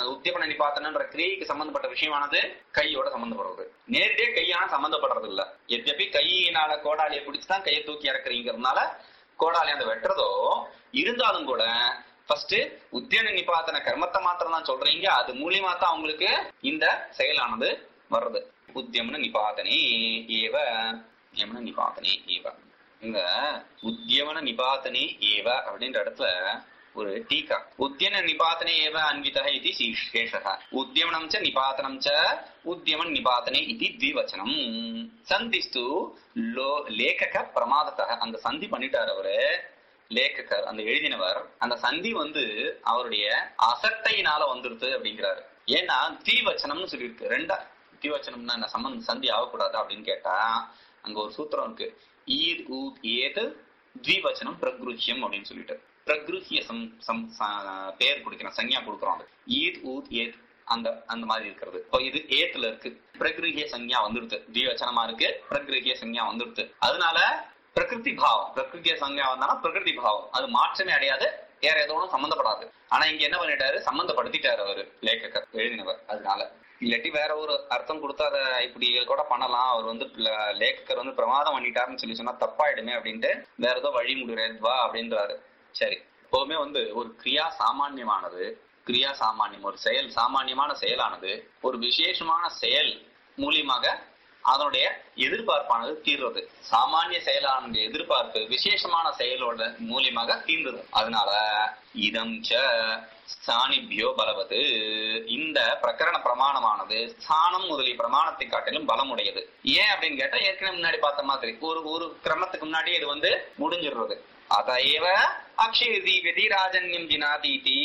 உத்தியமன நிபாத்தனன்ற கிரியைக்கு சம்பந்தப்பட்ட விஷயமானது கையோட சம்பந்தப்படுறது. நேரடியே கையான சம்பந்தப்படுறது இல்ல. எத்தப்பி கையினால கோடாலியை பிடிச்சுதான் கையை தூக்கி இறக்குறீங்கிறதுனால கோடாலி அந்த வெட்டுறதோ இருந்தாலும் கூட ஃபர்ஸ்ட் உத்தியன நிபாத்தன கர்மத்தை மாத்திரம் தான் சொல்றீங்க. அது மூலியமா தான் அவங்களுக்கு இந்த செயலானது வர்றது. உத்தியமன நிபாத்தனே ஏவ யமன நிபாத்தனே ஏவ. இந்த உத்தியமன நிபாத்தனே ஏவ அப்படின்ற இடத்துல ஒரு டீகா உத்தியன நிபாத்தனே ஏவ அன்விதஹ இதி சேஷஹ உத்தியமனம் ச நிபாத்தனம் ச உத்தியமன் நிபாத்தனே இதி த்விவச்சனம். சந்திஸ்து லேகக பிரமாதத்தः. அந்த சந்தி பண்ணிட்டார் அவரு லேககர், அந்த எழுதினவர். அந்த சந்தி அவருடைய அசட்டையினால வந்துருது அப்படிங்கிறாரு. ஏன்னா த்விவச்சனம்னு சொல்லியிருக்கு. ரெண்டா த்விவச்சனம்னா என்ன சம்பந்தம் சந்தி ஆகக்கூடாது அப்படின்னு கேட்டா அங்க ஒரு சூத்திரம் இருக்கு. ஈத் ஊத் ஏத் த்விவச்சனம் பிரக்ருஹ்யம் அப்படின்னு சொல்லிட்டு பிரக்ருஹ்ய பேர் கொடுக்கிறோம், சஞ்ஞா கொடுக்குறோம். ஈத் ஊத் ஏத் அந்த அந்த மாதிரி இருக்கிறது. இப்போ இது ஏத்துல இருக்கு, பிரகிருஹிய சஞ்ஞா வந்துடுது. த்விவச்சனமா இருக்கு, பிரகிருஹிய சஞ்ஞா வந்துடுது. அதனால பிரகிருதி பாவம், பிரகிருதிய சஞ்ஞா வந்தாலும் பிரகிருதி பாவம் அது மாற்றமே அடையாது, வேற எதோடும் சம்பந்தப்படாது. ஆனா இங்க என்ன பண்ணிட்டாரு, சம்பந்தப்படுத்திட்டாரு அவரு லேககர் எழுதினவர். அதனால இல்லாட்டி வேற ஒரு அர்த்தம் கொடுத்து அதை இப்படி கூட பண்ணலாம். அவர் லேககர் பிரமாதம் பண்ணிட்டாருன்னு சொல்லி சொன்னா தப்பாயிடுமே அப்படின்ட்டு வேற ஏதோ வழி முடிவா அப்படின்றாரு. சரி, எப்பவுமே ஒரு கிரியா சாமான்யமானது, கிரியா சாமான்யம் ஒரு செயல், சாமான்யமான செயலானது ஒரு விசேஷமான செயல் மூலியமாக அதனுடைய எதிர்பார்ப்பானது தீர்றது. சாமானிய செயலான எதிர்பார்ப்பு விசேஷமான செயலோட மூலியமாக தீர்ந்தது. அதனால இதம் ச ஸ்தானிபியோ பலவது, இந்த பிரகரண பிரமாணமானது ஸ்தானம் முதலிய பிரமாணத்தை காட்டிலும் பலமுடையது. ஏன் அப்படின்னு கேட்டா ஏற்கனவே முன்னாடி பார்த்த மாதிரி ஒரு கிரமத்துக்கு முன்னாடி இது முடிஞ்சிடுறது. அதைவ அக்ஷயதி ராஜன்யம் ஜினாதீதி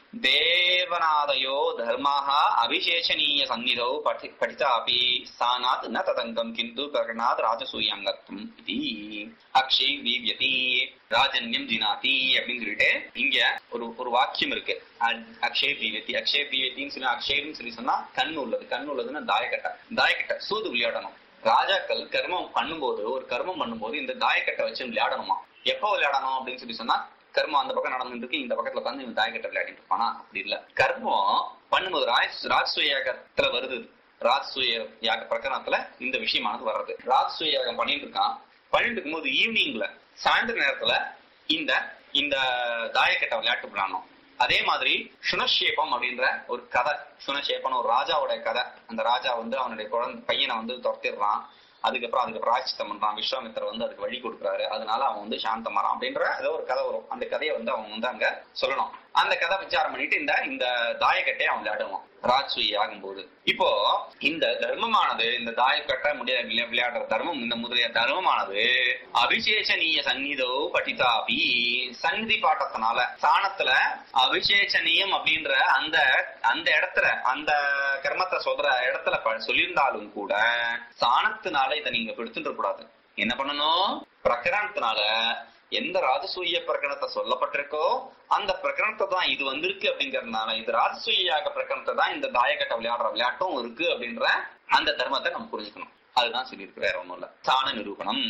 தேவநாதயோ தர்மாக அபிசேஷனீய சந்நிதோ படிதாபி ஸ்தானாத் ந ததங்கம் கிந்து பிரகரணாத் ராஜசூயங்கத்துவம் இது அக்ஷய் வீவ்யதி ராஜன்யம் ஜினாதி அப்படின்னு சொல்லிட்டு இங்க ஒரு வாக்கியம் இருக்கு. அக்ஷய் வீவ்யதி, அக்ஷய் வீவ்யத்தின்னு சொல்லி அக்ஷயம்னு சொல்லி சொன்னா கண்ணு உள்ளது. கண்ணு உள்ளதுன்னா தாயக்கட்டை சூது விளையாடணும். ராஜாக்கள் கர்மம் பண்ணும்போது, ஒரு கர்மம் பண்ணும்போது இந்த தாயக்கட்டை வச்சு விளையாடணுமா. எப்ப விளையாடணும் அப்படின்னு சொல்லி சொன்னா கர்மம் அந்த பக்கம் நடந்துட்டு இருக்கு, இந்த பக்கத்துல உட்காந்து இவன் தாயக்கட்டை விளையாடிட்டு இருப்பானா. அப்படி இல்ல, கர்மம் பண்ணும்போது ராஜ்சூய யாகத்துல வருது. ராஜ்சூய யாக பிரகரணத்துல இந்த விஷயமானது வர்றது. ராஜ்சூய யாகம் பண்ணிட்டு இருக்கான். பண்ணிட்டு இருக்கும்போது ஈவினிங்ல சாயந்தர நேரத்துல இந்த தாயக்கட்டை விளையாட்டு விளையாடணும். அதே மாதிரி சுனஷேபம் அப்படின்ற ஒரு கதை, சுனஷேபம் ஒரு ராஜாவோட கதை. அந்த ராஜா அவனுடைய பையனை துரத்திடுறான். அதுக்கப்புறம் பிராயச்சித்தம் பண்றான். விஸ்வாமித்திரர் அதுக்கு வழி கொடுக்குறாரு. அதனால அவன் சாந்தமாறான் அப்படின்ற ஏதோ ஒரு கதை வரும். அந்த கதையை அவங்க அங்க சொல்லணும். அந்த கதை விசாரம் பண்ணிட்டு இந்த தாயக்கட்டையை அவன் விளையாடுவான் ராஜ்சூய ஆகும்போது. இப்போ இந்த தர்மமானது, இந்த தாயக்கட்டை விளையாடுற தர்மம், இந்த முதலிய தர்மமானது அபிசேஷனீய சந்நிதோ படிதாபி சந்நிதி பாட்டத்தினால ஸ்தானத்துல அபிசேஷனீயம் அப்படின்ற அந்த இடத்துல அந்த கர்மத்தை சொல்ற இடத்துல சொல்லியிருந்தாலும் கூட ஸ்தானத்தினால இதை நீங்க எடுத்துட்டு கூடாது. என்ன பண்ணணும், பிரகரணத்தினால எந்த ராஜசூய பிரகரணத்தை சொல்லப்பட்டிருக்கோ அந்த பிரகரணத்தை தான் இது வந்திருக்கு அப்படிங்கறதுனால இது ராஜசூயாக பிரகரணத்தை தான் இந்த தாயக்கட்டை விளையாடுற விளையாட்டும் இருக்கு அப்படின்ற அந்த தர்மத்தை நம்ம புரிஞ்சுக்கணும். அதுதான் சொல்லியிருக்கு, வேற ஒண்ணும் இல்ல. ஸ்தான நிரூபணம்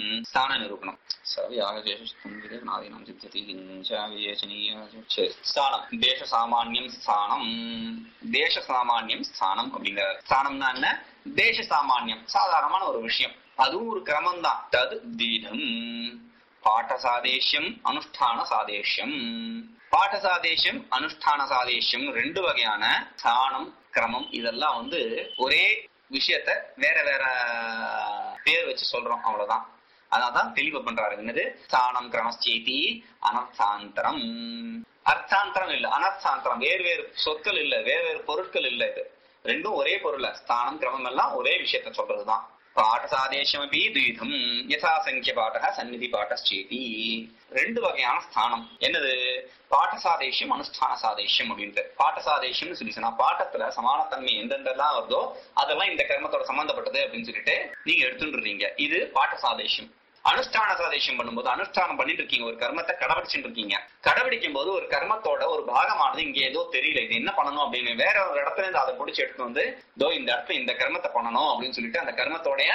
ஸ்தானம் தேச சாமானியம் ஸ்தானம், தேச சாமானியம் ஸ்தானம் அப்படிங்கிற ஸ்தானம்னா என்ன, தேச சாமானியம் சாதாரணமான ஒரு விஷயம், அதுவும் ஒரு கிரமம் தான். தது தீதம் பாட சாதேஷ்யம் அனுஷ்டான சாதேஷ்யம். பாட சாதேஷ்யம் அனுஷ்டான சாதேஷ்யம் ரெண்டு வகையான ஸ்தானம் கிரமம். இதெல்லாம் ஒரே விஷயத்த வேற வேற பேர் வச்சு சொல்றோம், அவ்வளவுதான். அதான் தெளிவு பண்றாரு. என்னது ஸ்தானம் கிரமச்சேதி அனர்த்தாந்தரம். அர்த்தாந்தரம் இல்ல, அனர்த்தாந்தரம். வேறு வேறு சொற்கள் இல்ல, வேறு வேறு பொருட்கள் இல்ல. இது ரெண்டும் ஒரே பொருள். ஸ்தானம் கிரமம் எல்லாம் ஒரே விஷயத்த சொல்றதுதான். பாட சாதேஷமபி துவிதம் யதா சங்கிய பாடக சந்நிதி பாடச்சேதி. ரெண்டு வகையான ஸ்தானம். என்னது, பாட்ட சாதேஷ்யம் அனுஷ்டான சாதேஷ்யம் அப்படின்ட்டு. பாட்ட சாதேஷ்யம்னு சொல்லி சொன்னா பாட்டத்துல சமானத்தன்மை எந்தெந்தெல்லாம் வருதோ அதெல்லாம் இந்த கர்மத்தோட சம்பந்தப்பட்டது அப்படின்னு சொல்லிட்டு நீங்க எடுத்துட்டு. இது பாட்ட சாதேஷ்யம். அனுஷ்டான சாதேஷ்யம் பண்ணும்போது அனுஷ்டானம் பண்ணிட்டு இருக்கீங்க, ஒரு கர்மத்தை கடைபிடிச்சுட்டு இருக்கீங்க. கடைபிடிக்கும் போது ஒரு கர்மத்தோட ஒரு பாகமானது இங்க ஏதோ தெரியல, இது என்ன பண்ணணும் அப்படின்னு வேற ஒரு இடத்துல இருந்து அதை பிடிச்சி எடுத்து இந்த இடத்துல இந்த கர்மத்தை பண்ணணும் அப்படின்னு சொல்லிட்டு அந்த கர்மத்தோடைய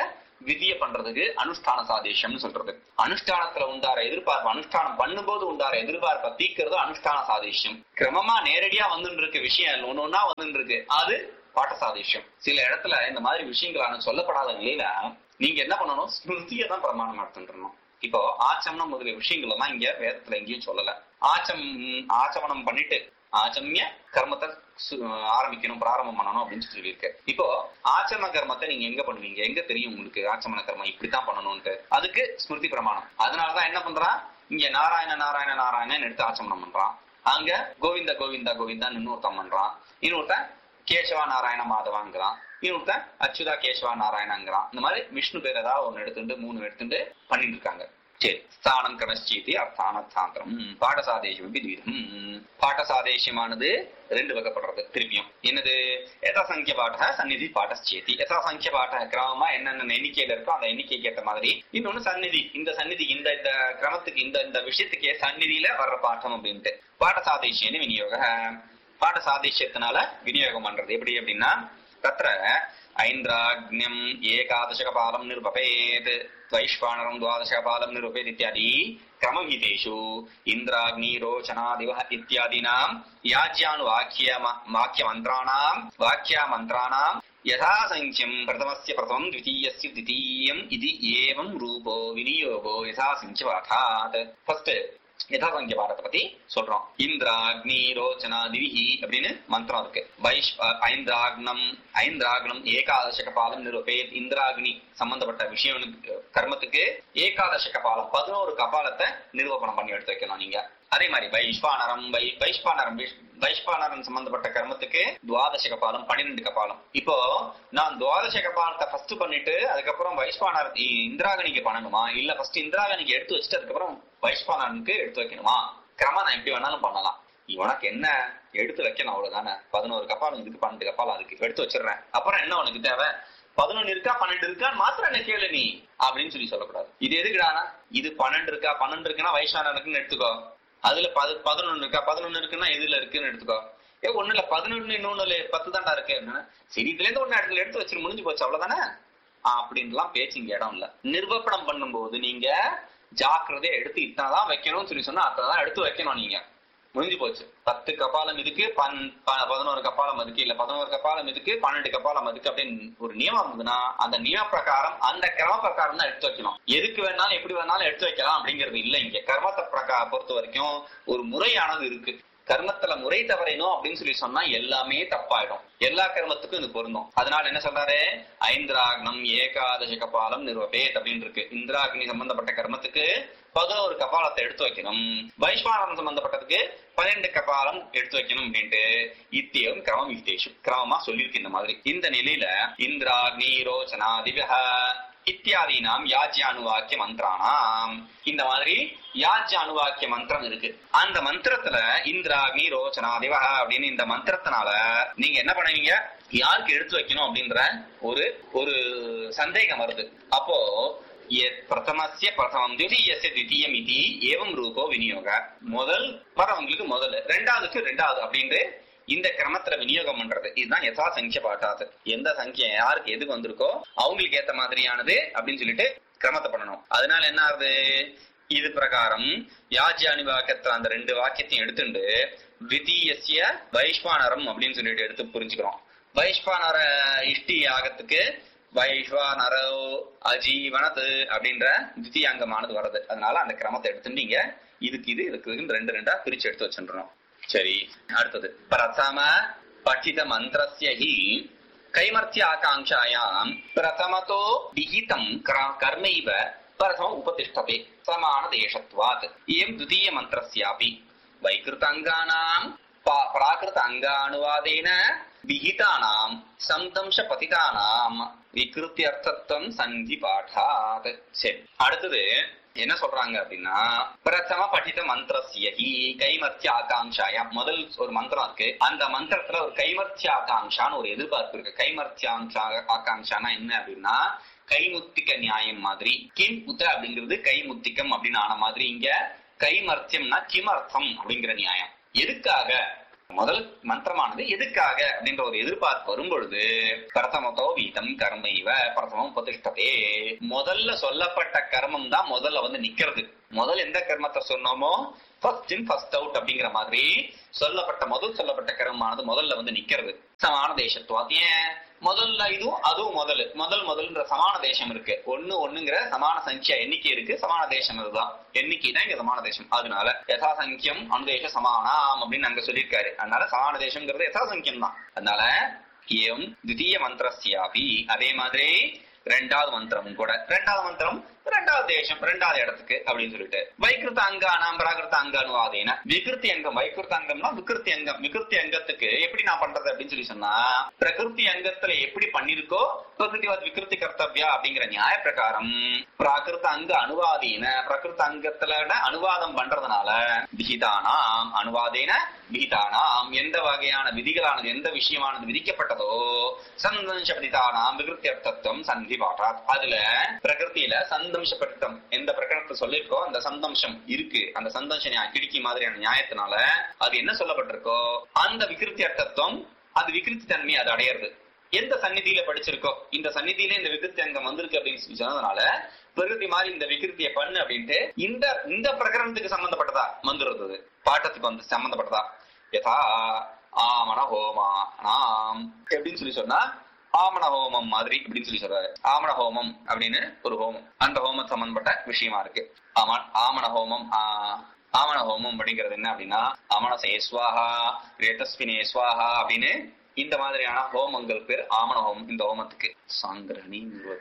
விதிய பண்றதுக்கு அனுஷ்டான சாதேசியம்னு சொல்றது. அனுஷ்டானத்துல உண்டார எதிர்பார்ப்பு, அனுஷ்டானம் பண்ணும்போது உண்டார எதிர்பார்ப்பை தீக்கிறது அனுஷ்டான சாதேசியம். கிரமமா நேரடியா வந்துட்டு இருக்க விஷயம் ஒன்னொன்னா வந்துட்டு இருக்கு, அது பாட்ட சாதேசியம். சில இடத்துல இந்த மாதிரி விஷயங்களான சொல்லப்படாத நிலையில நீங்க என்ன பண்ணணும், ஸ்மிருதியை தான் பிரமாணம் எடுத்துட்டு. இப்போ ஆச்சமனம் முதலிய விஷயங்கள் எல்லாம் இங்க வேதத்துல எங்கேயும் சொல்லல. ஆச்சமனம் பண்ணிட்டு ஆச்சமிய கர்மத்தை ஆரம்பிக்கணும், பிராரம்பம் பண்ணணும் அப்படின்னு சொல்லியிருக்கு. இப்போ ஆச்சமன கர்மத்தை நீங்க எங்க பண்ணுவீங்க, எங்க தெரியும் உங்களுக்கு ஆச்சமன கர்மம் இப்படித்தான் பண்ணணும்ட்டு? அதுக்கு ஸ்மிருதி பிரமாணம். அதனாலதான் என்ன பண்றான், இங்க நாராயண நாராயண நாராயணன் எடுத்து ஆச்சமனம் பண்றான், அங்க கோவிந்த கோவிந்தா கோவிந்தான்னு இன்னொருத்தன் பண்றான், இன்னொருத்தன் கேசவா நாராயண மாதவாங்கிறான், இன்னொருத்தன் அச்சுதா கேசவா நாராயணங்கிறான். இந்த மாதிரி விஷ்ணு பேர் ஏதாவது ஒன்னு எடுத்துட்டு 3 எடுத்துட்டு பண்ணிட்டு இருக்காங்க. சரி, ஸ்தானம் கணச்சீதி அர்த்தானர்த்தாந்திரம் பாடசாதேசம் விதம். பாடசாதேசமானது 2 வகைப்படுறது. திருப்பியும் என்னது, யதாசங்கிய பாட சந்நிதி பாடச்சேதி. யதாசங்கிய பாட கிரமமா என்னென்ன எண்ணிக்கையில இருக்கோ அந்த எண்ணிக்கைக்கு ஏற்ற மாதிரி. இன்னொன்னு சந்நிதி, இந்த சந்நிதி இந்த கிரமத்துக்கு இந்த விஷயத்துக்கே சந்நிதியில வர்ற பாட்டம் அப்படின்ட்டு பாடசாதேசியன்னு விநியோக. பாடசாதேசியத்தினால விநியோகம் பண்றது எப்படி அப்படின்னா, தத்ர ஐந்திராக்ஞம் ஏகாதசகபாலம் நிருபபேத் வைஸ்வானரம் துவாதசகபாலம் நிருபேத் இத்தியாதி கிரமவிதேஷு இந்திராக்னி ரோச்சனாதிவ இத்தியாதீனாம் வாக்கியமந்திராணாம் யதாசங்கியம் பிரதமஸ்ய பிரதமம் த்விதீயஸ்ய த்விதீயம் இதி ஏவம் ரூபோ விநியோகோ யதாசங்கிய பாடாத். ஃபர்ஸ்ட் யதாசங்கிய பாடத்தை பத்தி சொல்றோம். இந்திராக்னி ரோச்சனாதிவிஹி அப்படின்னு மந்திரம் இருக்கு. ஐந்திராக்னம் ஏகாதச கபாலம் நிருபேத். இந்திராக்னி சம்பந்தப்பட்ட விஷயம் கர்மத்துக்கு ஏகாதச கபாலம் 11 கபாலத்தை நிரூபணம் பண்ணி எடுத்து வைக்கணும் நீங்க. அதே மாதிரி வைஸ்வானரம் சம்பந்தப்பட்ட கர்மத்துக்கு துவாதச கபாலம் 12 கபாலம். இப்போ நான் துவாதச கபாலத்தை ஃபர்ஸ்ட் பண்ணிட்டு அதுக்கப்புறம் இந்திராகனிக்கு பண்ணணுமா, இல்ல ஃபர்ஸ்ட் இந்திராகனிக்கு எடுத்து வச்சுட்டு அதுக்கப்புறம் வைஸ்வானனுக்கு எடுத்து வைக்கணுமா? கிரமம் நான் எப்படி வேணாலும் பண்ணலாம். உனக்கு என்ன எடுத்து வைக்கணும் அவ்வளவுதானே. 11 கபாலம் இதுக்கு 12 கபாலம் அதுக்கு எடுத்து வச்சிடறேன். அப்புறம் என்ன உனக்கு தேவை, 11 இருக்கா 12 இருக்கான்னு மாத்திரம் என்ன கேளு நீ அப்படின்னு சொல்லக்கூடாது. இது எதுக்குடானா, இது 12 இருக்கா 12 இருக்குன்னா வைஸ்வானனுக்குன்னு எடுத்துக்கோ, அதுல 11 இருக்கா 11 இருக்குன்னா எதுல இருக்குன்னு எடுத்துக்கோ. ஒண்ணுல 11 இன்னொன்னு 10 தாண்டா இருக்கு. சரி, இதுல இருந்து ஒன்னு இடத்துல எடுத்து வச்சு முடிஞ்சு போச்சு அவ்வளவுதானே அப்படின்லாம் பேச்சு இங்க இடம் இல்ல. நிர்வப்பணம் பண்ணும்போது நீங்க ஜாக்கிரதையா எடுத்து இத்தனைதான் வைக்கணும்னு சொன்னா அத்தனைதான் எடுத்து வைக்கணும். நீங்க முடிஞ்சு போச்சு. 10 கபாலம் இதுக்கு 11 கபாலம் அதுக்கு, இல்ல 11 கபாலம் இதுக்கு 12 கபாலம் அதுக்கு அப்படின்னு ஒரு நியமம் இருந்ததுன்னா அந்த நியம பிரகாரம் அந்த கிரம பிரகாரம் தான் எடுத்து வைக்கணும். எதுக்கு வேணாலும் எப்படி வேணாலும் எடுத்து வைக்கலாம் அப்படிங்கிறது இல்ல. இங்க கர்மத்தை பொறுத்த வரைக்கும் ஒரு முறையானது இருக்கு. கர்மத்துல முறை தவறினோம் அப்படின்னு சொன்னா எல்லாமே தப்பாயிடும். எல்லா கர்மத்துக்கும் இது பொருந்தும். அதனால என்ன சொல்றாரு, ஐந்திராக்னம் ஏகாதச கபாலம் நிர்வபேத் அப்படின்னு இருக்கு. இந்திராக்னி சம்பந்தப்பட்ட கர்மத்துக்கு 11 கபாலத்தை எடுத்து வைக்கணும், வைஸ்வானரம் சம்பந்தப்பட்டதுக்கு 12 கபாலம் எடுத்து வைக்கணும் அப்படின்ட்டு இத்தியம் கிரமம் விசேஷம் கிரமமா சொல்லியிருக்கு. இந்த மாதிரி இந்த நிலையில இந்திராக்னி ரோச்சனாதிவ இத்தியாதி நாம் யாஜ்யானுவாக்கிய மந்திரானாம், இந்த மாதிரி யாஜ்யானுவாக்கிய மந்திரம் இருக்கு. அந்த மந்திரத்துல இந்திராக்னி ரோச்சனாதிவ அப்படின்னு இந்த மந்திரத்தினால நீங்க என்ன பண்ணுவீங்க, யாருக்கு எடுத்து வைக்கணும் அப்படின்ற ஒரு சந்தேகம் வருது. அப்போ பிரதமஸ்ய பிரதமம் த்விதீயஸ்ய த்விதீயம் இதி ஏவம் ரூபோ விநியோக. முதல் வரவங்களுக்கு முதல்ல, ரெண்டாவதுக்கு ரெண்டாவது அப்படின்னு இந்த கிரமத்துல விநியோகம் பண்றது. இதுதான் யதா சங்கிய பாட்டாது. எந்த சங்கியம் யாருக்கு எதுக்கு வந்திருக்கோ அவங்களுக்கு ஏத்த மாதிரியானது அப்படின்னு சொல்லிட்டு கிரமத்தை பண்ணணும். அதனால என்ன ஆகுது, இது பிரகாரம் யாஜ்யானி வாக்கியத்துல அந்த 2 வாக்கியத்தையும் எடுத்துட்டு த்விதீயஸ்ய வைஸ்வானரம் அப்படின்னு சொல்லிட்டு எடுத்து புரிஞ்சுக்கிறோம். வைஸ்வானர இஷ்டி யாகத்துக்கு வைஸ்வானரோ அஜீவனது அப்படின்ற தித்தியாங்கமானது வருது. அதனால அந்த கிரமத்தை எடுத்துட்டு நீங்க இதுக்கு இதுக்கு 2 பிரிச்சு எடுத்து வச்சுருறோம். சரி, அடுத்தது பிரதம பఠిత மந்திரஸ்ய ஹி கைமர்த்திய ஆகாங்காயாம் பிரதமதோ விஹிதம் கர்மைவ பிரதம உபதிஷ்டதே சமான தேசத்வாத். இயம் த்விதீய மந்திரஸ்யாபி வைகிருத அங்கானாம் பிராகிருத அங்கானுவாதேன விஹிதானாம் சம்தம்ச பதிதானாம் விக்ருத்தியர்த்தத்வம் சந்தி பாடாத். சரி, அடுத்தது என்ன சொல்றாங்க அப்படின்னா, பிரதம பఠిత மந்திரஸ்ய ஹி கைமர்த்திய ஆகாங்காயா. முதல் ஒரு மந்திரம் இருக்கு. அந்த மந்திரத்துல ஒரு கைமர்த்திய ஆகாங்கான்னு ஒரு எதிர்பார்ப்பு இருக்கு. கைமர்த்திய ஆகாங்கானா என்ன அப்படின்னா, கைமுத்திக நியாயம் மாதிரி. கிம் உத்த அப்படிங்கிறது கைமுத்திகம் அப்படின்னு ஆன மாதிரி இங்க கைமர்த்தியம்னா கிமர்த்தம் அப்படிங்கிற நியாயம். எதுக்காக முதல் மந்திரமானது எதுக்காக அப்படின்ற ஒரு எதிர்பார்ப்பு வரும் பொழுது பிரதமத்தோ வீதம் கர்ம இவ பிரதமம் உபதிஷ்டதே, முதல்ல சொல்லப்பட்ட கர்மம் தான் முதல்ல வந்து நிக்கிறது. முதல் எந்த கர்மத்தை சொன்னோமோ ஃபர்ஸ்ட் இன் ஃபர்ஸ்ட் அவுட் அப்படிங்கிற மாதிரி சொல்லப்பட்ட கர்மமானது முதல்ல வந்து நிக்கிறது. சமான தேசத்துவம், ஏன் முதல்ல இதுவும் அதுவும் முதல்ன்ற சமான தேசம் இருக்கு. ஒண்ணுங்கிற சமான சங்கியா எண்ணிக்கை இருக்கு, சமான தேசம் அதுதான் எண்ணிக்கை தான் இங்க சமான தேசம். அதனால யதா சங்கியம் அனுதேச சமானாம் அப்படின்னு அங்க சொல்லியிருக்காரு. அதனால சமான தேசம்ங்கிறது யதா சங்கியம் தான். அதனால ஏம் திதீய மந்திரஸ்யாபி, அதே மாதிரி ரெண்டாவது மந்திரம் கூட, ரெண்டாவது மந்திரம் ரெண்டாவது தேசம் ரெண்டாவது இடத்துக்கு அப்படின்னு சொல்லிட்டு வைகிருத்த அங்கானாம் பிராகிருத்த அங்கானுவாதேன விகிருத்தி அங்கம். வைகிருத்த அங்கம்னா விகிருத்தி அங்கம். விகிருத்தி அங்கத்துக்கு எப்படி நான் பண்றது அப்படின்னு சொல்லி சொன்னா, பிரகிருதி அங்கத்துல எப்படி பண்ணிருக்கோ பிரகிருதிவாத் விகிருத்தி கர்த்தவ்யா அப்படிங்கிற நியாய பிரகாரம் பிராகிருத்த அங்க அனுவாதீன, பிரகிருத்த அங்கத்துல அனுவாதம் பண்றதுனால விகிதானாம் அனுவாதேன விகிதானாம், எந்த வகையான விதிகளானது எந்த விஷயமானது விதிக்கப்பட்டதோ சந்தம்சபதிதானாம் விகிருத்தி அர்த்தத்துவம் சந்தி பாட்டாத், அதுல பிரகிருத்தியில சந்தம்சபடித்தம் எந்த பிரகடனத்தை சொல்லிருக்கோ அந்த சந்தம்சம் இருக்கு. அந்த சந்தம்ச கிடிக்கி மாதிரியான நியாயத்தினால அது என்ன சொல்லப்பட்டிருக்கோ அந்த விகிருத்தி அர்த்தத்துவம், அது விகிருத்தி தன்மை அது அடையிறது. எந்த சந்நிதியில படிச்சிருக்கோ இந்த சந்நிதியில இந்த விகிருத்தி அங்கம் வந்திருக்கு அப்படின்னு சொன்னதுனால பிரகிருதி மாதிரி இந்த விகிருத்தியை பண்ணு அப்படின்ட்டு இந்த பிரகரணத்துக்கு சம்பந்தப்பட்டதா வந்துடுறது, பாட்டத்துக்கு வந்து சம்பந்தப்பட்டதா. யதா ஆமன ஹோமா நாம் எப்படின்னு சொல்லி சொன்னா ஆமன ஹோமம் மாதிரி இப்படின்னு சொல்லி சொல்றாரு. ஆமன ஹோமம் அப்படின்னு ஒரு ஹோமம், அந்த ஹோமம் சம்பந்தப்பட்ட விஷயமா இருக்கு. ஆமன ஹோமம் ஆமன ஹோமம் அப்படிங்கிறது என்ன அப்படின்னா அமனசே ஸ்வாஹா ரேதஸ்வினே ஸ்வாஹா அப்படின்னு இந்த மாதிரியான ஹோமங்கள் பேர் ஆமன ஹோமம். இந்த ஹோமத்துக்கு சாங்கிரணி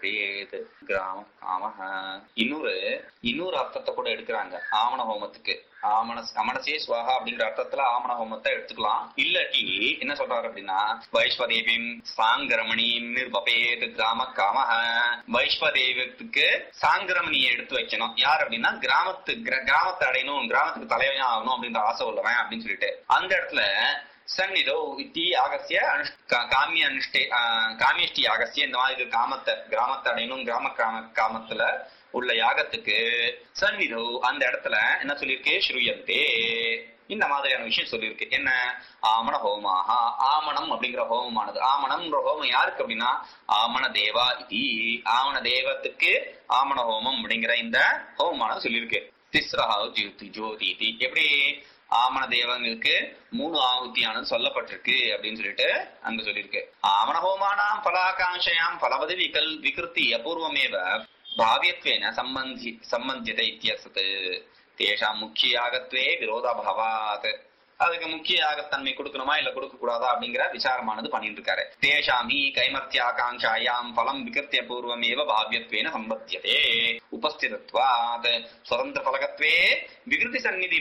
கிராம காமஹ இன்னொரு அர்த்தத்தை கூட எடுக்கிறாங்க ஆமன ஹோமத்துக்கு. அமனசே ஸ்வாஹா அப்படிங்கிற அர்த்தத்துல ஆமன ஹோமத்தை எடுத்துக்கலாம். இல்லாட்டி என்ன சொல்றாரு அப்படின்னா வைஸ்வதேவிம் சாங்கிரமணி நிர்வபேத் கிராம காமஹ, வைஸ்வதேவத்துக்கு சாங்கிரமணியை எடுத்து வைக்கணும். யார் அப்படின்னா கிராமத்தை அடையணும், கிராமத்துக்கு தலைவனா ஆகணும் அப்படின்ற ஆசை உள்ளவன் அப்படின்னு சொல்லிட்டு அந்த இடத்துல சன்னிதோ இத்தி ஆகசிய காமியஷ்டி ஆகசிய இந்த மாதிரி கிராமத்தை அடையணும் காமத்துல உள்ள யாகத்துக்கு சன்னிதோ அந்த இடத்துல என்ன சொல்லியிருக்கு ஸ்ரூயந்தே இந்த மாதிரியான விஷயம் சொல்லியிருக்கு. என்ன ஆமன ஹோமாக, ஆமணம் அப்படிங்கிற ஹோமமானது. ஆமணம்ன்ற ஹோமம் யாருக்கு அப்படின்னா ஆமண தேவா இதி, ஆமண தேவத்துக்கு ஆமண ஹோமம் அப்படிங்கிற இந்த ஹோமமானது சொல்லியிருக்கு. திஸ்ரஹா ஜோதி எப்படி ஆமண தேவங்களுக்கு 3 ஆகுதியானது சொல்லப்பட்டிருக்கு அப்படின்னு சொல்லிட்டு அங்க சொல்லியிருக்கு. ஆமண ஹோமானாம் பலாகாங்ஷயாம் பலவதி விகிருத்தி அபூர்வமேவ பாவியத்வேன சம்பந்தியதை இத்தியசத் தேஷாம் முக்கிய யாகத்வே விரோதாபாவாத். அதுக்கு முக்கிய யாகத்தன்மை கொடுக்கணுமா இல்ல கொடுக்க கூடாதா அப்படிங்கிற விசாரமானது பண்ணிட்டு இருக்காரு. தேஷாமி கைமர்த்தியாகாங்ஷாயாம் பலம் விகிருத்திய பூர்வமேவ பாவியத்வேன சம்பத்தியதே உபஸ்திதத்வாத் ஸ்வதந்திர பலகத்வே விகிருதி சந்நிதி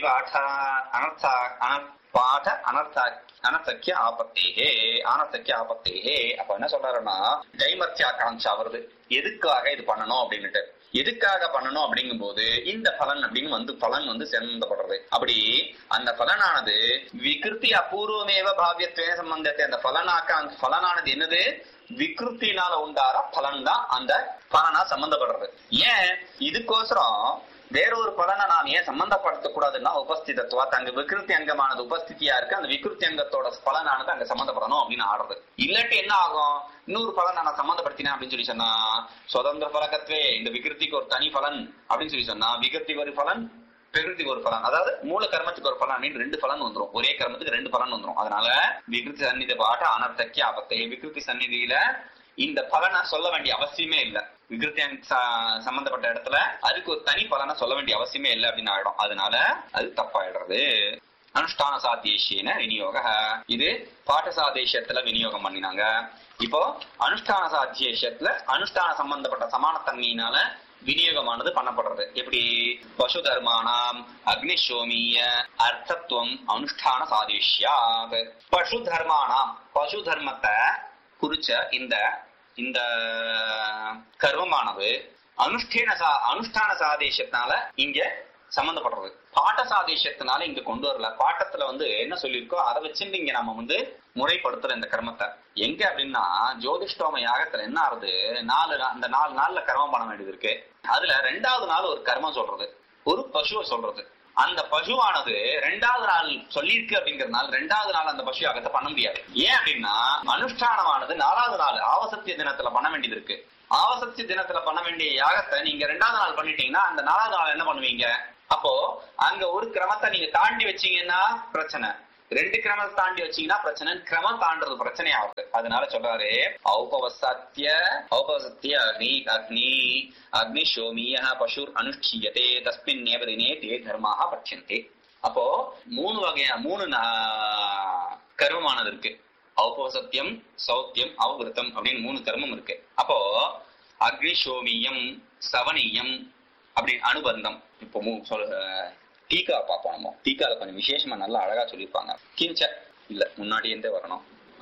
பாட அனர்த்தக்கிய ஆபத்தேகே. அப்ப என்ன சொல்றாருன்னா கைமர்த்தியாகாங்ஷா வருது, எதுக்காக இது பண்ணணும் அப்படின்னுட்டு. எதுக்காக பண்ணணும் அப்படிங்கும் போது இந்த பலன் அப்படின்னு பலன் வந்து சம்பந்தப்படுறது. அப்படி அந்த பலனானது விகிருத்தி அபூர்வமேவ பாவியத்வேன சம்பந்தத்தை, அந்த பலனானது என்னது விகிருத்தினால உண்டார பலன் தான் அந்த பலனா சம்பந்தப்படுறது. ஏன் இதுக்கோசரம் வேறொரு பலனை நாம் ஏன் சம்பந்தப்படுத்த கூடாதுன்னா உபஸ்திதத்துவா அங்க விகிருத்தி அங்கமானது உபஸ்திதியா இருக்கு, அந்த விகிருத்தி அங்கத்தோட பலனானது அங்க சம்பந்தப்படணும் அப்படின்னு ஆடுறது. இல்லாட்டி என்ன ஆகும், இன்னொரு பலன் நான் சம்பந்தப்படுத்தினேன் அப்படின்னு சொல்லி சொன்னா சுதந்திர பலகத்வே இந்த விகிருத்திக்கு ஒரு தனி பலன் அப்படின்னு சொல்லி சொன்னா விகிருத்திக்கு ஒரு பலன் பிரகிருதிக்கு ஒரு பலன், அதாவது மூல கர்மத்துக்கு ஒரு பலன் அப்படின்னு 2 பலன் வந்துடும். ஒரே கர்மத்துக்கு 2 பலன் வந்துடும். அதனால விகிருத்தி சந்நிதி பாட்ட அனர்த்தக்கிய ஆபத்தை, விகிருத்தி சந்நிதியில இந்த பலனை சொல்ல வேண்டிய அவசியமே இல்ல. விகிருத்தி சம்பந்தப்பட்ட இடத்துல அதுக்கு ஒரு தனி பலனை சொல்ல வேண்டிய அவசியமே இல்லை அப்படின்னு ஆயிடும். அதனால அது தப்பாயிடுறது. அனுஷ்டான சாத்தியேன விநியோக, இது பாட்ட சாதேசத்துல விநியோகம் பண்ணினாங்க. இப்போ அனுஷ்டான சாத்தியேஷத்துல அனுஷ்டான சம்பந்தப்பட்ட சமானத்தன்மையினால விநியோகமானது பண்ணப்படுறது. எப்படி பசு தர்மானாம் அக்னிஷோமிய அர்த்தத்துவம் அனுஷ்டான சாதிஷ்யாத். பசு தர்மத்தை குறிச்ச இந்த கர்மமானது அனுஷ்டான சாதேசத்தினால இங்க சம்பந்தப்படுறது. பாட்ட சாதேசத்தினால இங்க கொண்டு வரல. பாட்டத்துல வந்து என்ன சொல்லியிருக்கோ அதை வச்சுட்டு இங்க நம்ம வந்து முறைப்படுத்துற இந்த கர்மத்தை எங்க அப்படின்னா ஜோதிஷ்டோம யாகத்துல என்ன ஆகுது, அந்த 4 நாள்ல கர்மம் பண்ண வேண்டியது இருக்கு. அதுல 2வது நாள் ஒரு கர்மம் சொல்றது, ஒரு பசுவை சொல்றது. அந்த பசுவானது 2வது நாள் சொல்லியிருக்கு அப்படிங்கறதுனால 2வது நாள் அந்த பசு யாகத்தை பண்ண முடியாது. ஏன் அப்படின்னா அனுஷ்டானமானது 4வது நாள் ஆவசத்திய தினத்துல பண்ண வேண்டியது இருக்கு. ஆவசத்திய தினத்துல பண்ண வேண்டிய யாகத்தை நீங்க 2வது நாள் பண்ணிட்டீங்கன்னா அந்த 4வது நாள் என்ன பண்ணுவீங்க? அப்போ அங்க ஒரு கிரமத்தை நீங்க தாண்டி வச்சீங்கன்னா பிரச்சனை, 2 கிரமத்தை தாண்டி வச்சீங்கன்னா பிரச்சனை, கிரமம் தாண்டது பிரச்சனை ஆகுது. அதனால சொல்றாரு ஔபவசத்ய அக்னி சோமிய பசுர் அனுஷ்டியதே தஸ்மின் நேவதினே தே தர்மாக பட்சந்தே. அப்போ 3 கர்மமானது இருக்கு. ஔபவசத்தியம், சௌத்தியம், அவவிருத்தம் அப்படின்னு 3 கர்மம் இருக்கு. அப்போ அக்னி சோமியம், சவனியம் அப்படின்னு அனுபந்தம். இப்போ டீக்கா பார்ப்போம். நம்ம டீக்கால கொஞ்சம் விசேஷமா நல்லா அழகா சொல்லியிருப்பாங்க. கிஞ்ச இல்ல முன்னாடி இருந்தே வரணும்.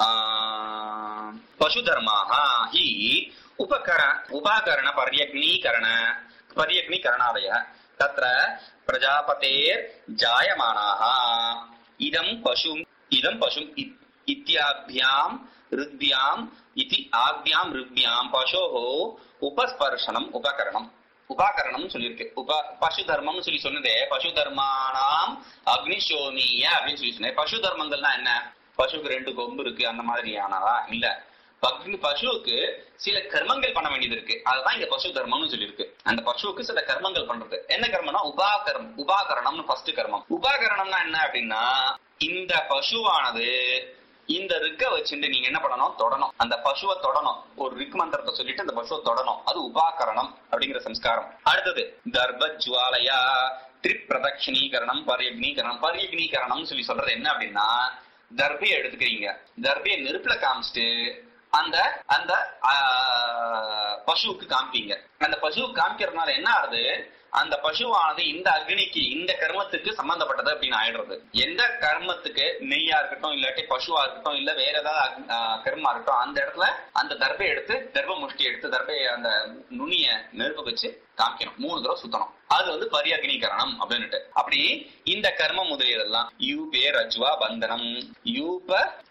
பசு தர்மாக ஹி உபகரண பர்யக்னீகரணாதய தத்ர பிரஜாபதேர் ஜாயமானாஹ இதம் பசும் இத்யாப்யாம் ருத்யாம் இதி ஆக்யாம் ருத்யாம் பசோஹோ உபஸ்பர்ஷனம் உபாகரணம் சொல்லியிருக்கு. பசு தர்மம் சொல்லி சொன்னதே பசு தர்மானாம் அக்னிசோமிய அப்படின்னு சொல்லி சொன்னேன். பசு தர்மங்கள்னா என்ன? பசுக்கு 2 கொம்பு இருக்கு அந்த மாதிரியானதா? இல்ல, பசுவுக்கு சில கர்மங்கள் பண்ண வேண்டியது இருக்கு. அதுதான் இங்க பசு தர்மம்னு சொல்லியிருக்கு. அந்த பசுவுக்கு சில கர்மங்கள் பண்றது. என்ன கர்மம்னா உபாகரணம்னு ஃபர்ஸ்ட் கர்மம். உபாகரணம்னா என்ன அப்படின்னா இந்த பசுவானது இந்த ரிக்க வச்சுட்டு நீங்க என்ன பண்ணணும்? தொடணும். அந்த பசுவை தொடணும். ஒரு ரிக் மந்திரத்தை சொல்லிட்டு அந்த பசுவை தொடணும். அது உபாகரணம் அப்படிங்கிற சம்ஸ்காரம். அடுத்தது தர்பஜ்வாலயா திரிப்பிரதட்சிணீகரணம் பர்யக்னீகரணம் சொல்லி சொல்றது என்ன அப்படின்னா தர்பையை எடுத்துக்கிறீங்க. தர்பையை நெருப்புல காமிச்சிட்டு அந்த அந்த பசுவுக்கு காமிப்பீங்க. அந்த பசுவுக்கு காமிக்கிறதுனால என்ன ஆகுது? அந்த பசுவானது இந்த அக்னிக்கு இந்த கர்மத்துக்கு சம்பந்தப்பட்டது அப்படின்னு ஆயிடுறது. எந்த கர்மத்துக்கு நெய்யா இருக்கட்டும், இல்லாட்டி பசுவா இருக்கட்டும், இல்ல வேற ஏதாவது கர்மா இருக்கட்டும், அந்த இடத்துல அந்த தர்பை எடுத்து தர்ப முஷ்டி எடுத்து தர்பையை அந்த நுனிய நெருப்பு வச்சு காமிக்கணும். 3 தடவை சுத்தணும். அது பரியக்னீகரணம் அப்படின்னுட்டு. அப்படி இந்த கர்மம் முதலியதெல்லாம் யூபே ரஜ்வா பந்தனம் யூப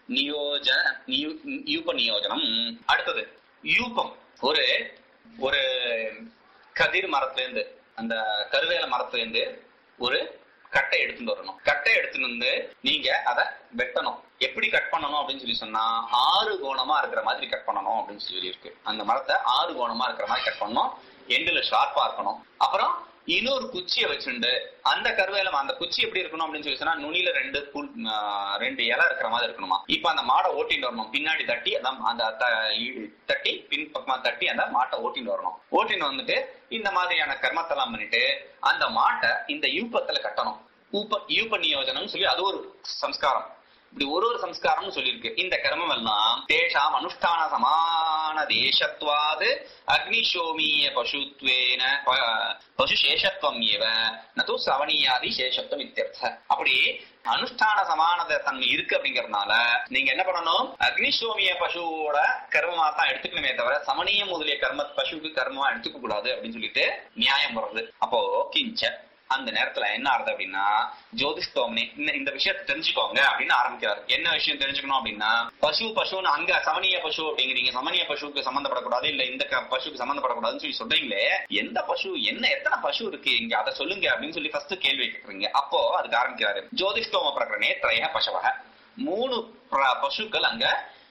நியோஜனம். அடுத்தது யூபம். ஒரு கதிர் மரத்துல இருந்து, அந்த கருவேல மரத்துல இருந்து ஒரு கட்டை எடுத்துட்டு வரணும். கட்டை எடுத்துட்டு வந்து நீங்க அதை வெட்டணும். எப்படி கட் பண்ணணும் அப்படின்னு சொல்லி சொன்னா 6 கோணமா இருக்கிற மாதிரி கட் பண்ணணும் அப்படின்னு சொல்லி இருக்கு. அந்த மரத்தை 6 கோணமா இருக்கிற மாதிரி கட் பண்ணணும். எண்டுல ஷார்ப்பா இருக்கணும். அப்புறம் இன்னொரு குச்சியை வச்சுண்டு அந்த கருவேலம் அந்த குச்சி எப்படி இருக்கணும் அப்படின்னு சொல்லி சொன்னா நுனியில 2 இலை இருக்கிற மாதிரி இருக்கணுமா. இப்ப அந்த மாடை ஓட்டிட்டு வரணும். பின்னாடி தட்டி அந்த தட்டி பின் பக்கமா தட்டி அந்த மாட்டை ஓட்டிட்டு வரணும். ஓட்டின்னு வந்துட்டு இந்த மாதிரியான கர்மத்தெல்லாம் பண்ணிட்டு அந்த மாட்டை இந்த யூபத்துல கட்டணும். யூப நியோஜனம் சொல்லி அது ஒரு சம்ஸ்காரம். இப்படி ஒரு சம்ஸ்காரம் சொல்லியிருக்கு. இந்த கர்மம் எல்லாம் தேஷாம் அனுஷ்டான சமான தேசத்வாது அக்னிசோமிய பசுத்வேன பசு சேஷத்துவம் ஏவ நது சவணியாதி சேஷத்துவம் இத்தியர்த்த. அப்படி அனுஷ்டான சமானத தன்மை இருக்கு அப்படிங்கறதுனால நீங்க என்ன பண்ணணும்? அக்னிசோமிய பசுவோட கர்மமா தான் எடுத்துக்கணுமே தவிர சமணியம் முதலிய கர்ம பசுவுக்கு கர்மமா எடுத்துக்க கூடாது அப்படின்னு சொல்லிட்டு நியாயம் வருது. அப்போ கிஞ்ச அந்த நேரத்துல என்ன ஆறுது அப்படின்னா ஜோதிஷ்டோம்னே இந்த விஷயத்தை தெரிஞ்சுக்கோங்க அப்படின்னு ஆரம்பிக்கிறாரு. என்ன விஷயம் தெரிஞ்சுக்கணும் அப்படின்னா பசுன்னு அங்க சமணிய பசு அப்படிங்கிறீங்க. சமணிய பசுவுக்கு சம்பந்தப்படக்கூடாது, இல்ல இந்த பசுக்கு சம்பந்தப்படக்கூடாதுன்னு சொல்லி சொல்றீங்களே, எந்த பசு என்ன எத்தனை பசு இருக்கு இங்க அதை சொல்லுங்க அப்படின்னு சொல்லி ஃபர்ஸ்ட் கேள்வி கேட்கறீங்க. அப்போ அதுக்கு ஆரம்பிக்கிறாரு. ஜோதிஷ்டோம பிரகரணே திரய பசவக 3 பசுக்கள் அங்க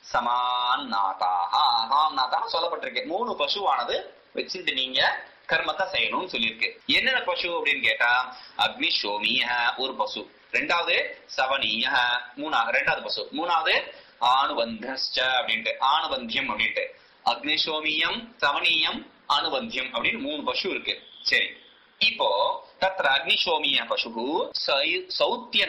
சமாநாதாக சொல்லப்பட்டிருக்கு. 3 பசுவானது வச்சுட்டு நீங்க கர்மத்தை செய்யணும்னு சொல்லியிருக்கு. என்னென்ன பசு அப்படின்னு கேட்டா அக்னிசோமிய ஒரு பசு, 2வது சவனிய 2வது பசு, 3வது ஆனுபந்தஸ்ச அப்படின்ட்டு ஆனுபந்தியம் அப்படின்ட்டு அக்னிசோமியம் சவனியம் அனுபந்தியம் அப்படின்னு 3 பசு இருக்கு. சரி, இப்போ தத்ர அக்னிசோமிய பசு சௌத்திய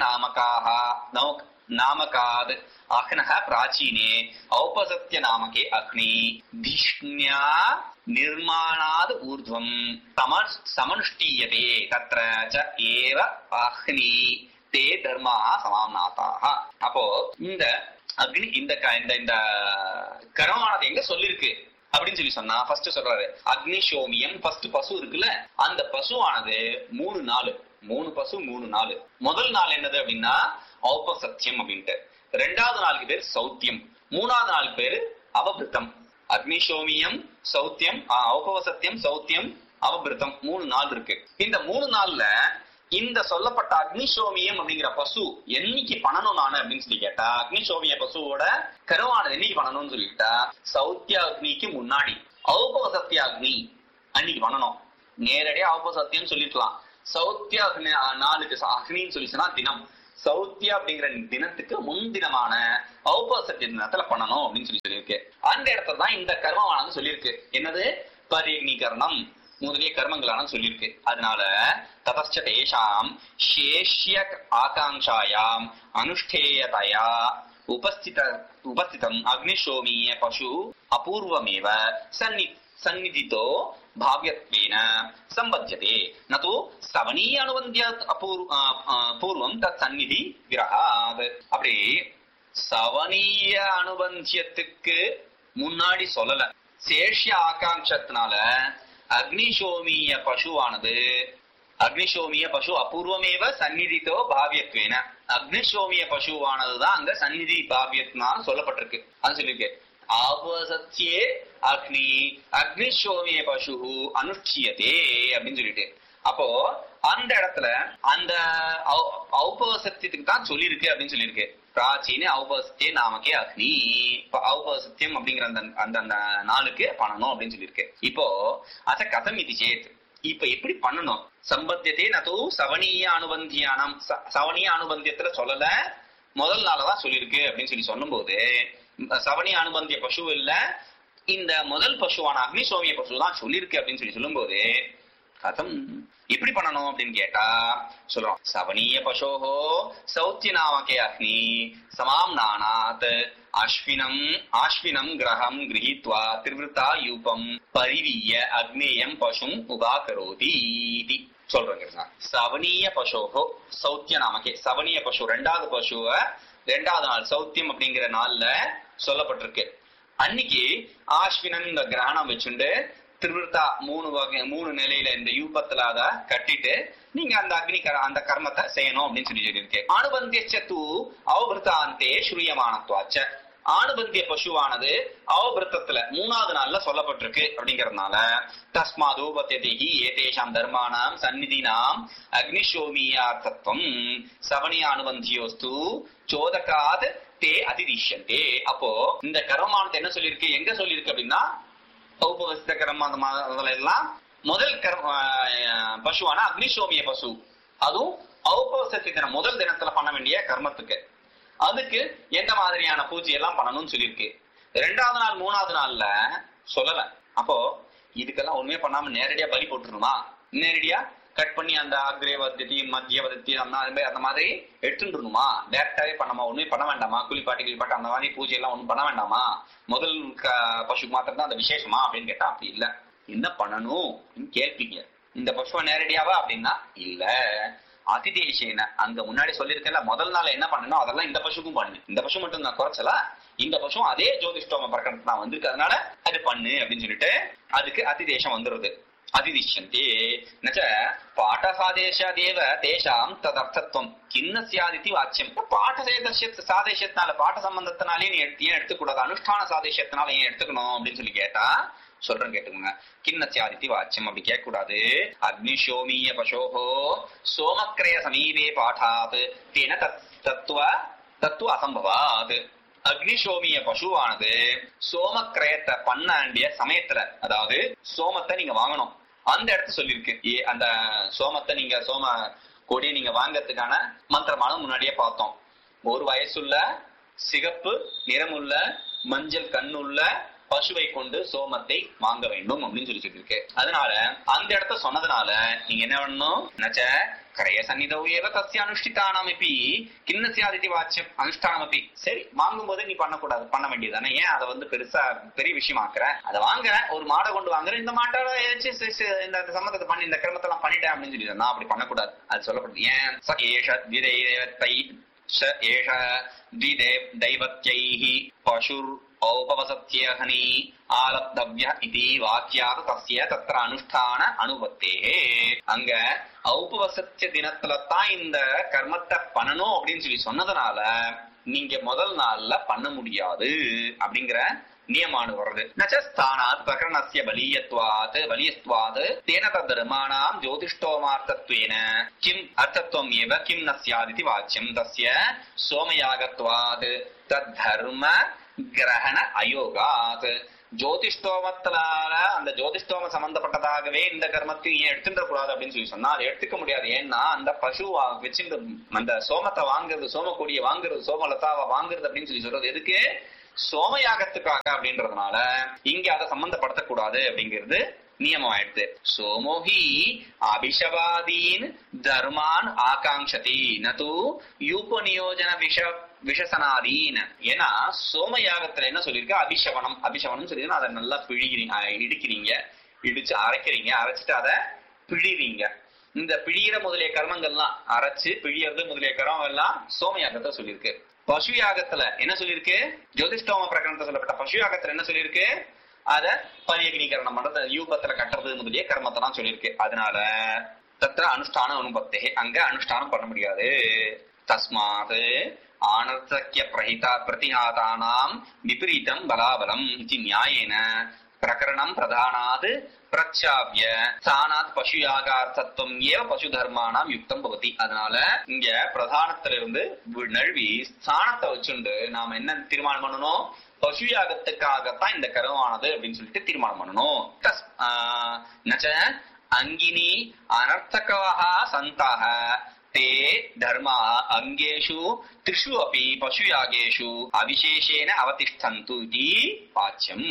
நாமகாத் அக்னஹ பிராச்சீனே ஔபசத்ய நாமகே அக்னி திஷ்ண்யா நிர்மாணாத் ஊர்த்வம் சமனுஷ்டீயதே தத்ர ச ஏவ அக்னி தே தர்மா சமாம்நாதாக. அப்போ இந்த அக்னி இந்த கர்மமானது எங்க சொல்லிருக்கு அப்படின்னு சொல்லி சொன்னா ஃபர்ஸ்ட் சொல்றாரு அக்னிசோமியம். ஃபர்ஸ்ட் பசு இருக்குல்ல, அந்த பசுவானது 3 நாள் 3 பசு 3 நாள். முதல் நாள் என்னது அப்படின்னா ஔபசத்தியம் அப்படின்ட்டு, 2வது நாளுக்கு பேர் சௌத்தியம், 3வது நாளுக்கு பேரு அவபிருத்தம். அக்னிசோமியம் சௌத்தியம் ஔபவசத்தியம் சௌத்தியம் அவபிருத்தம் 3 நாள் இருக்கு. இந்த 3 நாள்ல இந்த சொல்லப்பட்ட அக்னிசோமியம் அப்படிங்கிற பசு என்னைக்கு பண்ணணும் நானு அப்படின்னு சொல்லி கேட்டா, அக்னிசோமிய பசுவோட கருவானது என்னைக்கு பண்ணணும்னு சொல்லிட்டா, சௌத்திய அக்னிக்கு முன்னாடி ஔபசத்திய அக்னி அன்னைக்கு பண்ணணும். நேரடியா ஔபசத்தியம் சொல்லிருக்கலாம். சௌத்திய அக்னி நாளுக்கு அக்னின்னு சொல்லிச்சுன்னா தினம், சௌத்தியா அப்படிங்கிற தினத்துக்கு முன்தினமான ஔபசத்திய தினத்துல பண்ணணும் அப்படின்னு சொல்லியிருக்கு. அந்த இடத்துல தான் இந்த கர்மமானது சொல்லியிருக்கு. என்னது? பரிக்னீகரணம் முதலிய கர்மங்களான சொல்லியிருக்கு. அதனால ததச்ச தேஷாம் சேஷ்ய ஆகாங்காயாம் அனுஷ்டேயதயா உபஸ்திதம் அக்னிசோமிய பசு அபூர்வமேவ சந்நிதிதோ பாவ்யத்வேன சம்பத்யதே நது சவனீய அனுபந்தியாத் பூர்வம் தத் சந்நிதி விரகாத். அப்படி சவனீய அனுபந்தியத்துக்கு முன்னாடி சொல்லல, சேஷ்ய ஆகாங்ஷத்தினால அக்னிசோமிய பசுவானது, அக்னிசோமிய பசு அபூர்வமேவ சந்நிதிதோ பாவ்யத்வேன, அக்னிசோமிய பசுவானதுதான் அங்க சந்நிதி பாவ்யத்னால சொல்லப்பட்டிருக்கு. அது சொல்லிருக்கு. ஆபசத்தியே அக்னி அக்னிசோமிய பசு அனுஷ்டியதே அப்படின்னு சொல்லிட்டு, அப்போ அந்த இடத்துல அந்த ஔபசத்தியத்துக்கு தான் சொல்லியிருக்கு அப்படின்னு சொல்லியிருக்கு. பிராச்சீன ஔபசத்திய நாமக்கே அக்னி, ஔபசத்தியம் அப்படிங்கிற அந்த அந்த நாளுக்கு பண்ணணும் அப்படின்னு சொல்லியிருக்கு. இப்போ அத கதம் இது சேத், இப்ப எப்படி பண்ணணும்? சம்பத்தியத்தை நது சவனீய அனுபந்தியானம், சவனீய அனுபந்தியத்துல சொல்லல, முதல் நாளதான் சொல்லியிருக்கு அப்படின்னு சொல்லி சொல்லும் போது, சவனீய அனுபந்திய பசு இல்ல, இந்த முதல் பசுவான அக்னிசோமிய பசு தான் சொல்லியிருக்கு அப்படின்னு சொல்லி சொல்லும் போது, கதம் எப்படி பண்ணணும் அப்படின்னு கேட்டா சொல்றோம். சவனீய பசோஹோ சௌத்திய நாமகே அக்னி சமாம் நானாத் ஆஷ்வினம் கிரகம் கிரஹித்வா திருவிருத்தா யூபம் பரிவிய அக்னேயம் பசும் உபாகரோதி சொல்றாங்க. சவனீய பசோஹோ சௌத்திய நாமகே, சவனீய பசு ரெண்டாவது பசுவ ரெண்டாவது நாள் சௌத்தியம் அப்படிங்கிற நாள்ல சொல்லப்பட்டிருக்கு. அன்னைக்கு ஆஷ்வினன் இந்த கிரகணம் வச்சுண்டு திருவிருத்தா மூணு நிலையில இந்த யூபத்துல அத கட்டிட்டு நீங்க அந்த அந்த கர்மத்தை செய்யணும் அப்படின்னு சொல்லியிருக்கு. அனுபந்தியத்து அவபிருத்தாந்தே ஸ்ரூயமானத்வாச்ச, ஆணுபந்திய பசுவானது அவபிருத்தத்துல மூணாவது நாள்ல சொல்லப்பட்டிருக்கு அப்படிங்கறதுனால தஸ்மாத் உபத்யதேஹி ஏதேஷாம் தர்மானாம் சந்நிதினாம் அக்னிசோமியார்த்தத்வம் சவனிய அனுபந்தியோஸ்து சோதகாத் தே அதிதிஷ்யந்தே. அப்போ இந்த கர்மமானது என்ன சொல்லியிருக்கு, எங்க சொல்லியிருக்கு அப்படின்னா ஔபவசித கர்மம் அதுல எல்லாம் முதல் பசுவான அக்னிசோமிய பசு, அதுவும் ஔபவசிய தினம் முதல் தினத்துல பண்ண வேண்டிய கர்மத்துக்கு, அதுக்கு எந்த மாதிரியான பூஜை எல்லாம் பண்ணணும்னு சொல்லியிருக்கு. ரெண்டாவது நாள் மூணாவது நாள்ல சொல்லல. அப்போ இதுக்கெல்லாம் ஒண்ணுமே பண்ணாம நேரடியா பலி போட்டுருணுமா? நேரடியா கட் பண்ணி அந்த அக்ரே வதத்தி மத்திய வதத்தி அந்த மாதிரி எடுத்துருணுமா? டேரக்டாவே பண்ணாமா? ஒண்ணுமே பண்ண வேண்டாமா? குளிப்பாட்டி அந்த மாதிரி பூஜை எல்லாம் ஒண்ணும் பண்ண வேண்டாமா? முதல் பசுக்கு மாத்திரம் தான் அந்த விசேஷமா அப்படின்னு கேட்டா அப்படி இல்ல. என்ன பண்ணணும் கேட்பீங்க. இந்த பசுவை நேரடியாவா அப்படின்னா இல்ல, அதிதேசேன அங்க முன்னாடி சொல்லியிருக்கல முதல் நாள் என்ன பண்ணணும் அதெல்லாம் இந்த பசுக்கும் பண்ணு. இந்த பசு மட்டும் நான் குறைச்சல, இந்த பசும் அதே ஜோதிஷ்டோம பிரகடனத்தை நான் வந்திருக்கு, அதனால அது பண்ணு அப்படின்னு சொல்லிட்டு அதுக்கு அதிதேசம் வந்துருது. அதிதிஷ்யந்தே நச்ச பாட்டசாதேஷாதேவ தேஷாம் ததர்த்தத்வம் கிண்ண சியாதிதி வாச்சியம். சாதேஷத்தினால பாட்ட சம்பந்தத்தினாலே நீ ஏன் எடுத்துக்கூடாது, அனுஷ்டான சாதேஷத்தினால ஏன் எடுத்துக்கணும் அப்படின்னு சொல்லி கேட்டா சொல்றேன் கேட்டுக்கோங்க. கிண்ண சியாதிதி வாச்சியம் அப்படி கேட்க கூடாது. அக்னிசோமிய பசோஹோ சோமக்ரய சமீபே பாடாத் தேன தத்துவ அசம்பவாத். அக்னிசோமிய பசுவானது சோமக்கிரயத்தை பண்ண வேண்டிய சமயத்துல, அதாவது சோமத்தை நீங்க வாங்கணும் அந்த இடத்த சொல்லிருக்கு. அந்த சோமத்தை நீங்க சோம கொடியை நீங்க வாங்கறதுக்கான மந்திரமான முன்னாடியே பார்த்தோம். ஒரு வயசுள்ள சிகப்பு நிறமுள்ள மஞ்சள் கண்ணுள்ள பசுவை கொண்டு சோமத்தை வாங்க வேண்டும் அப்படின்னு சொல்லி சொல்லிருக்கு. அதனால அந்த இடத்த சொன்னதுனால நீங்க என்ன பண்ணணும், நச்ச கரைய சன்னிதோயேவ தஸ்ய அனுஷ்டிதானமபி கிண்ணசியாதிதி வாச்சியம் அனுஷ்டானமபி. சரி, வாங்கும் போது நீ பண்ணக்கூடாது, பண்ண வேண்டியதானே, ஏன் அதை வந்து பெருசா பெரிய விஷயமாக்குற? அதை வாங்குற, ஒரு மாடை கொண்டு வாங்குற, இந்த மாட்டோட இந்த சம்மந்தத்தை பண்ணி இந்த கிரமத்தெல்லாம் பண்ணிட்டேன் அப்படின்னு சொல்லி நான் அப்படி பண்ணக்கூடாது அது சொல்லப்படுது. ஏன் தைவத்யைஹி பசுர் ஔபவசத்யஹனி ஆலப்தவ்ய இதி வாக்கியாத் தஸ்ய தத்ர அனுஷ்டான அனுபத்தேஹே. அங்க ஔபவசத்ய தினத்துல தான் இந்த கர்மத்தை பண்ணணும் அப்படின்னு சொல்லி சொன்னதுனால நீங்க முதல் நாள்ல பண்ண முடியாது அப்படிங்கிற நியமானு வருது. நச்சானாத் பிரகரணஸ்ய பலியத்வாத் தேன தர்மாணாம் ஜோதிஷ்டோமார்த்தத்வேன கிம் அர்த்தத்வம் ஏவ கிம் ந ஸ்யாதிதி வாச்சியம் தஸ்ய சோமயாகத்வாத் தர்ம கிரகண அயோகாத். ஜோதிஷ்டோமத்தினால அந்த ஜோதிஷ்டோம சம்பந்தப்பட்டதாகவே இந்த கர்மத்தை ஏன் எடுத்துட கூடாது அப்படின்னு சொல்லி சொன்னா அதை எடுத்துக்க முடியாது. ஏன்னா அந்த பசு வச்சு அந்த சோமத்தை வாங்குறது, சோமக்கொடியை வாங்குறது, சோமலதாவை வாங்குறது அப்படின்னு சொல்லி சொல்றது எதுக்கு? சோமயாகத்துக்காக அப்படின்றதுனால இங்க அதை சம்பந்தப்படுத்தக்கூடாது அப்படிங்கிறது நியமம் ஆயிடுது. சோமோஹி அபிஷவாதீன் தர்மான் ஆகாங்ஷதி நது யூபநியோஜன விஷசனாதீன். ஏன்னா சோமயாகத்துல என்ன சொல்லிருக்கு? அபிஷவனம் சொல்லிருக்கா, அதை நல்லா இடிக்கிறீங்க, இடிச்சு அரைக்கிறீங்க, அரைச்சிட்டு அதை பிழிறீங்க. இந்த பிழியிற முதலிய கர்மங்கள்லாம், அரைச்சு பிழியறது முதலிய கர்மம் எல்லாம் சோமயாகத்தை சொல்லியிருக்கு. பசு யாகத்துல என்ன சொல்லிருக்கு? ஜோதிஷ்டோம பிரகரணத்தை சொல்லப்பட்ட பசு யாகத்துல என்ன சொல்லியிருக்கு? அத பரியக்னீகரணம் பண்றது, யூபத்துல கட்டுறது முதலிய கர்மத்தை தான் சொல்லியிருக்கு. அதனால தத்திர அனுஷ்டானம் அனுபத்தே, அங்க அனுஷ்டானம் பண்ண முடியாது. தஸ்மாத் ஆனர்த்தக்ய பிரதிஹாதானாம் விபரீதம் பலாபலம் இது நியாயேன பிரகரணம் பிரதானாத் பிரச்சாவிய ஸ்தானாத் பசு யாகார்த்தத்துவம் ஏவ பசு தர்மானாம் யுக்தம் பவதி. அதனால இங்க பிரதானத்துல இருந்து நழுவி ஸ்தானத்தை வச்சுண்டு நாம என்ன தீர்மானம் பண்ணணும்? பசு யாகத்துக்காகத்தான் இந்த கர்மமானது அப்படின்னு சொல்லிட்டு தீர்மானம் பண்ணணும். நச்ச அங்கினி அனர்த்தகாக சந்தாக தே தர்மா அங்கேஷு திரிஷு அப்பி பசு யாகேஷு அவிசேஷேன அவதிஷ்டந்து இதி வாச்சியம்.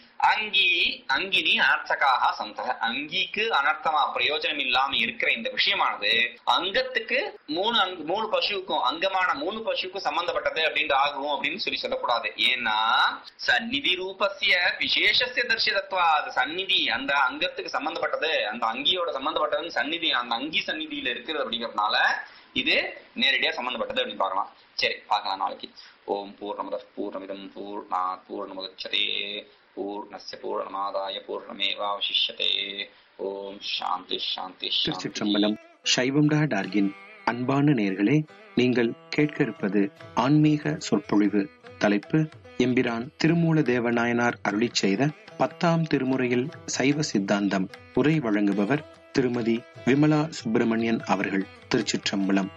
அங்கினி அனர்த்தகாக சந்தக, அங்கிக்கு அனர்த்தமா பிரயோஜனம் இல்லாம இருக்கிற இந்த விஷயமானது அங்கத்துக்கு மூணு பசுவுக்கும் அங்கமான 3 பசுவுக்கும் சம்பந்தப்பட்டது அப்படின்னு ஆகும் அப்படின்னு சொல்லக்கூடாது. ஏன்னா சந்நிதி ரூபஸ்ய விசேஷஸ்ய தர்சிதத்வா, அது சந்நிதி அந்த அங்கத்துக்கு சம்பந்தப்பட்டது, அந்த அங்கியோட சம்பந்தப்பட்டது சந்நிதி, அந்த அங்கி சந்நிதியில இருக்கிறது அப்படிங்கறதுனால இது நேரடியா சம்பந்தப்பட்டது அப்படின்னு பார்க்கலாம். சரி, பார்க்கலாம் நாளைக்கு. ஓம் பூர்ணமதః பூர்ணமிதம் பூர்ணாத் பூர்ணமுதச்யதே பூர்ணஸ்ய பூர்ணமாதாய பூர்ணமேவாவசிஷ்யதே. ஓம் சாந்தி சாந்தி. திருச்சிற்றம்பலம். சைவம்.org-இன் அன்பான நேயர்களே, நீங்கள் கேட்க இருப்பது ஆன்மீக சொற்பொழிவு. தலைப்பு எம்பிரான் திருமூல தேவநாயனார் அருளிச் செய்த 10ஆம் திருமுறையில் சைவ சித்தாந்தம். உரை வழங்குபவர் திருமதி விமலா சுப்பிரமணியன் அவர்கள். திருச்சிற்றம்பலம்.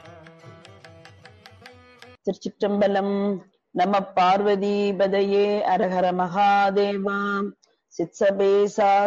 திருச்சிற்றம்பலம். நம பார்வதி பதையே அரஹர மகாதேவா. சித்சபேசா